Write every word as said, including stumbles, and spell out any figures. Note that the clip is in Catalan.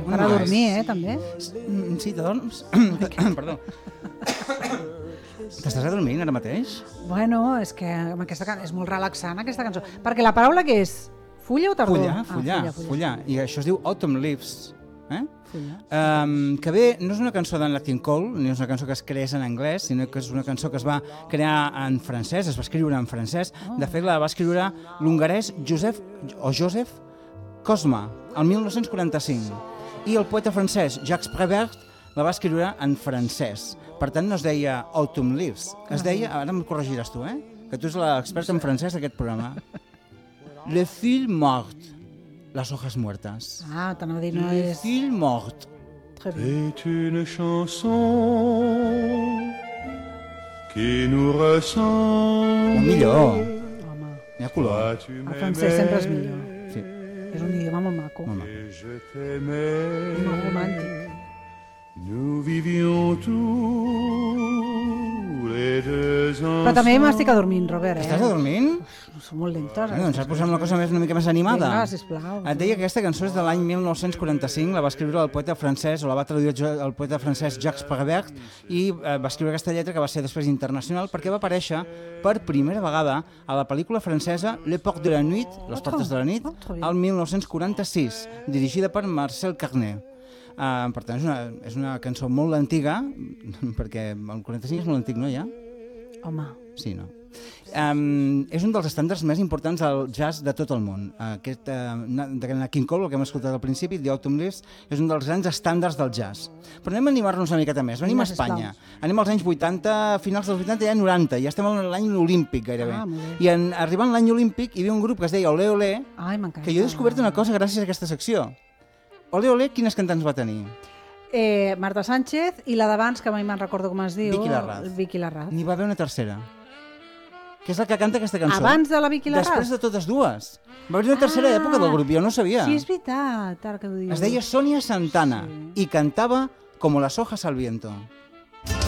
Per a dormir, eh, també. Sí, t'adorms? Perdó. T'estàs adormint ara mateix? Bueno, és que amb aquesta can... és molt relaxant aquesta cançó. Perquè la paraula què és? Fulla o tardor? Fulla, ah, fulla, fulla, fulla. fulla. I això es diu Autumn Leaves. Eh? Um, que bé, no és una cançó d'en Nat King Cole, ni és una cançó que es creés en anglès, sinó que és una cançó que es va crear en francès, es va escriure en francès. Oh. De fet, la va escriure l'hongarès Joseph, o Joseph Kosma, el mil nou-cents quaranta-cinc. I el poeta francès Jacques Prévert la va escriure en francès. Per tant, no es deia Autumn Leaves, es deia, ara em corregiràs tu, eh? Que tu ets l'expert en francès d'aquest programa. Le fil mort. Les hojas muertas. Ah, t'anava a dir, no Le és... fil mort. C'est une chanson qui nous ressemble. Molt millor. Home, Hi ha color. el francès sempre és millor. Sí. És un idioma molt maco. Molt maco. Et je t'aimais. Molt romàntic. Nous vivions tous les deux ensemble. Però també m'estic adormint, Robert, eh? Estàs adormint? Són molt lentes. Bueno, doncs has posat una cosa més, una mica més animada. Vinga, sisplau. Et deia que aquesta cançó és de l'any mil nou-cents quaranta-cinc, la va escriure el poeta francès, o la va traduir el poeta francès Jacques Prévert, i eh, va escriure aquesta lletra que va ser després internacional perquè va aparèixer per primera vegada a la pel·lícula francesa Les Portes de la Nuit, Les Portes de la Nit, al mil nou-cents quaranta-sis, dirigida per Marcel Carné. Uh, per tant, és una, és una cançó molt antiga, perquè el quaranta-cinc és molt antic, no, ja? Home. Sí, no? Um, és un dels estàndards més importants del jazz de tot el món. Aquest, uh, de Nat King Cole, el que hem escoltat al principi, The Autumn Leaves, és un dels grans estàndards del jazz. Però anem a animar-nos una miqueta més. Venim a Espanya. Anem als anys vuitanta, finals dels vuitanta, ja noranta. Ja estem en l'any olímpic, gairebé. Ah, I en, arribant l'any olímpic, hi havia un grup que es deia Olé Olé, Ai, m'encanta. que jo he descobert una cosa gràcies a aquesta secció. Olé Olé, quines cantants va tenir? Eh, Marta Sánchez i la d'abans, que mai me'n recordo com es diu. Vicky Larraz. Vicky Larraz. N'hi va haver una tercera, que és la que canta aquesta cançó. Abans de la Vicky Larraz? Després de totes dues. Va haver una tercera Ah, època del grup, jo no ho sabia. Sí, és veritat, ara que ho dius. Es deia Sonia Santana, sí, i cantava Como las hojas al viento.